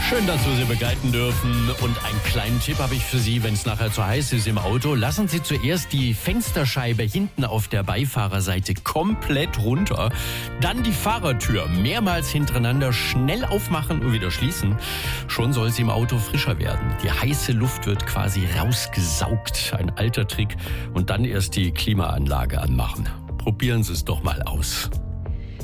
Schön, dass wir Sie begleiten dürfen. Und einen kleinen Tipp habe ich für Sie, wenn es nachher zu heiß ist im Auto. Lassen Sie zuerst die Fensterscheibe hinten auf der Beifahrerseite komplett runter. Dann die Fahrertür mehrmals hintereinander schnell aufmachen und wieder schließen. Schon soll sie im Auto frischer werden. Die heiße Luft wird quasi rausgesaugt. Ein alter Trick. Und dann erst die Klimaanlage anmachen. Probieren Sie es doch mal aus.